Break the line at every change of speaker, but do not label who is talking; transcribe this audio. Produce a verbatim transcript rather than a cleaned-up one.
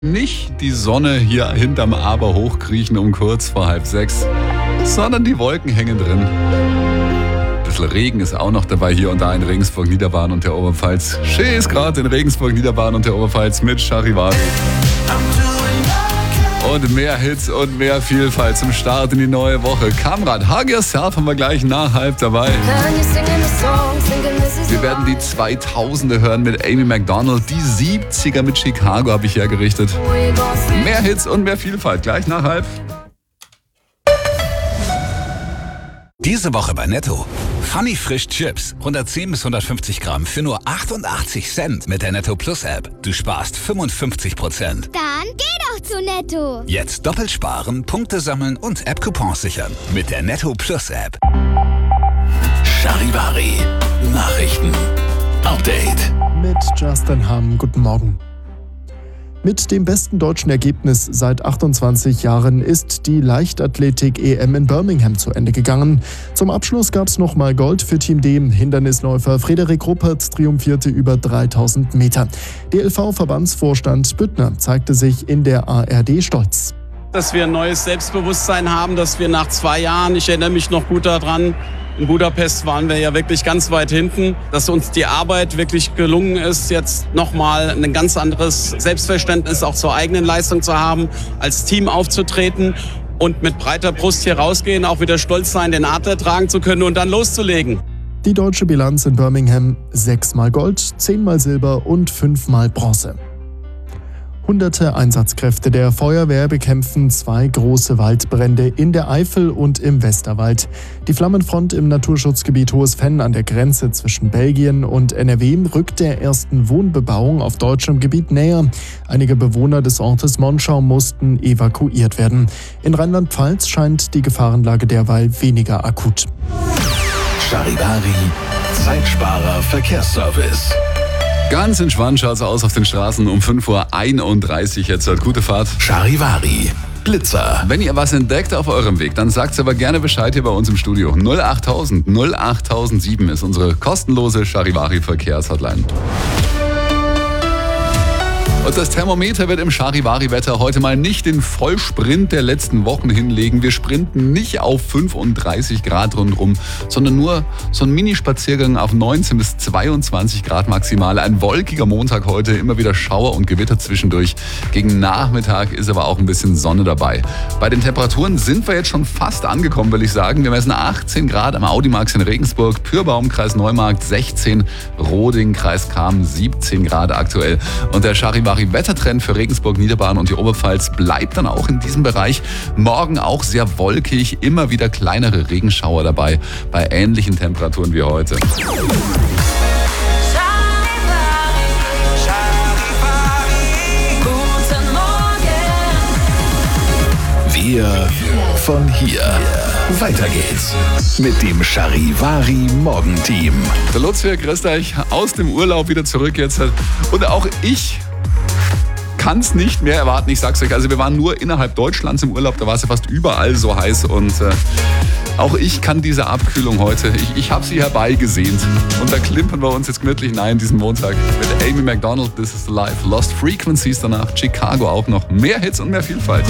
Nicht die Sonne hier hinterm Aber hochkriechen um kurz vor halb sechs, sondern die Wolken hängen drin. Ein bisschen Regen ist auch noch dabei hier und da in Regensburg, Niederbayern und der Oberpfalz. Schön ist gerade in Regensburg, Niederbayern und der Oberpfalz mit Charivari. Und mehr Hits und mehr Vielfalt zum Start in die neue Woche. Kamrat, Hug Yourself haben wir gleich nach halb dabei. Wir werden die zweitausender hören mit Amy Macdonald. Die siebziger mit Chicago habe ich hergerichtet. Mehr Hits und mehr Vielfalt gleich nach halb.
Diese Woche bei Netto. Funny Frisch Chips. hundertzehn bis hundertfünfzig Gramm für nur achtundachtzig Cent mit der Netto Plus App. Du sparst fünfundfünfzig Prozent.
Dann geh doch zu Netto.
Jetzt doppelt sparen, Punkte sammeln und App-Coupons sichern. Mit der Netto Plus App. Charivari. Nachrichten. Update.
Mit Justin Hamm. Guten Morgen. Mit dem besten deutschen Ergebnis seit achtundzwanzig Jahren ist die Leichtathletik-E M in Birmingham zu Ende gegangen. Zum Abschluss gab es nochmal Gold für Team D. Hindernisläufer Frederik Ruppert triumphierte über dreitausend Meter. D L V-Verbandsvorstand Büttner zeigte sich in der A R D stolz.
Dass wir ein neues Selbstbewusstsein haben, dass wir nach zwei Jahren, ich erinnere mich noch gut daran, in Budapest waren wir ja wirklich ganz weit hinten, dass uns die Arbeit wirklich gelungen ist, jetzt nochmal ein ganz anderes Selbstverständnis auch zur eigenen Leistung zu haben, als Team aufzutreten und mit breiter Brust hier rausgehen, auch wieder stolz sein, den Adler tragen zu können und dann loszulegen.
Die deutsche Bilanz in Birmingham: sechsmal Gold, zehnmal Silber und fünfmal Bronze. Hunderte Einsatzkräfte der Feuerwehr bekämpfen zwei große Waldbrände in der Eifel und im Westerwald. Die Flammenfront im Naturschutzgebiet Hohes Venn an der Grenze zwischen Belgien und N R W rückt der ersten Wohnbebauung auf deutschem Gebiet näher. Einige Bewohner des Ortes Monschau mussten evakuiert werden. In Rheinland-Pfalz scheint die Gefahrenlage derweil weniger akut.
Charivari. Zeitsparer Verkehrsservice.
Ganz entspannt schaut es aus auf den Straßen um fünf Uhr einunddreißig jetzt. Halt gute Fahrt.
Charivari. Blitzer.
Wenn ihr was entdeckt auf eurem Weg, dann sagt aber gerne Bescheid hier bei uns im Studio. null achttausend null achttausendsieben ist unsere kostenlose Charivari Verkehrshotline. Und das Thermometer wird im Charivari-Wetter heute mal nicht den Vollsprint der letzten Wochen hinlegen. Wir sprinten nicht auf fünfunddreißig Grad rundherum, sondern nur so ein Minispaziergang auf neunzehn bis zweiundzwanzig Grad maximal. Ein wolkiger Montag heute, immer wieder Schauer und Gewitter zwischendurch. Gegen Nachmittag ist aber auch ein bisschen Sonne dabei. Bei den Temperaturen sind wir jetzt schon fast angekommen, will ich sagen. Wir messen achtzehn Grad am Audimax in Regensburg, Pyrbaum, Kreis Neumarkt sechzehn, Roding, Kreis Cham siebzehn Grad aktuell. Und der Charivari Wettertrend für Regensburg, Niederbayern und die Oberpfalz bleibt dann auch in diesem Bereich. Morgen auch sehr wolkig, immer wieder kleinere Regenschauer dabei, bei ähnlichen Temperaturen wie heute.
Wir von hier. Weiter geht's mit dem Charivari Morgenteam.
Der Lutz hier, grüßt euch aus dem Urlaub wieder zurück jetzt. Und auch ich kann es nicht mehr erwarten, ich sag's euch. Also wir waren nur innerhalb Deutschlands im Urlaub, da war es ja fast überall so heiß und äh, auch ich kann diese Abkühlung heute, ich, ich habe sie herbeigesehnt. Und da klimpern wir uns jetzt gemütlich hinein diesen Montag mit Amy Macdonald, This is the Life, Lost Frequencies danach, Chicago auch noch, mehr Hits und mehr Vielfalt.